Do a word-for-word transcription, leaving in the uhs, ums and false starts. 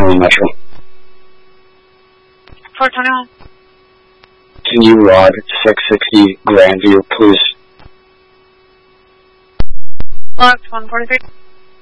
twenty-one Metro. four twenty-one. Can you log six sixty Grandview, please? Logs one forty-three.